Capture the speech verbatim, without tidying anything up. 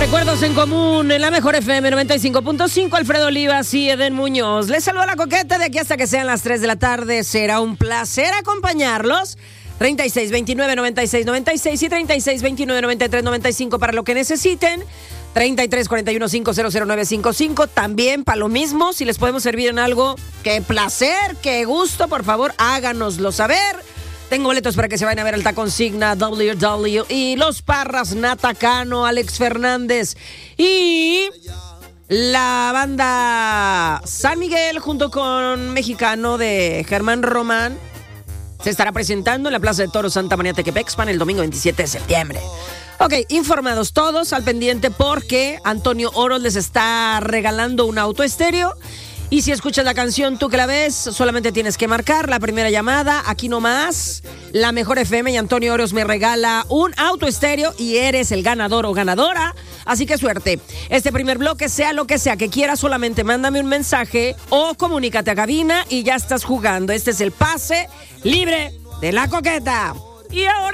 Recuerdos en común en la mejor F M noventa y cinco punto cinco, Alfredo Olivas y Eden Muñoz. Les saluda la coqueta de aquí hasta que sean las tres de la tarde. Será un placer acompañarlos. treinta y seis, veintinueve, noventa y seis, noventa y seis y treinta y seis, veintinueve, noventa y tres, noventa y cinco para lo que necesiten. treinta y tres, cuarenta y uno, cinco cero cero nueve cinco cinco. También para lo mismo, si les podemos servir en algo, qué placer, qué gusto, por favor, háganoslo saber. Tengo boletos para que se vayan a ver Alta Consigna, W W E, Los Parras, Nata Cano, Alex Fernández y la banda San Miguel junto con Mexicano de Germán Román. Se estará presentando en la Plaza de Toros Santa María Tequepexpan el domingo veintisiete de septiembre. Ok, informados todos, al pendiente porque Antonio Oros les está regalando un auto estéreo. Y si escuchas la canción Tú que la ves, solamente tienes que marcar la primera llamada, aquí nomás, la mejor F M, y Antonio Oros me regala un auto estéreo y eres el ganador o ganadora. Así que suerte. Este primer bloque, sea lo que sea que quieras, solamente mándame un mensaje o comunícate a cabina y ya estás jugando. Este es el pase libre de la coqueta. Y ahora